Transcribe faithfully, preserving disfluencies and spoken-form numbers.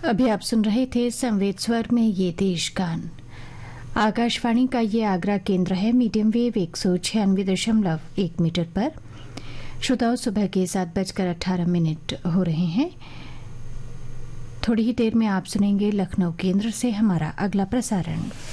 अभी आप सुन रहे थे संवेद स्वर में ये देश गान। आकाशवाणी का ये आगरा केंद्र है। मीडियम वेव एक सौ छियानवे दशमलव एक मीटर पर। श्रोताओं, सुबह के सात बजकर अठारह मिनट हो रहे हैं। थोड़ी ही देर में आप सुनेंगे लखनऊ केंद्र से हमारा अगला प्रसारण।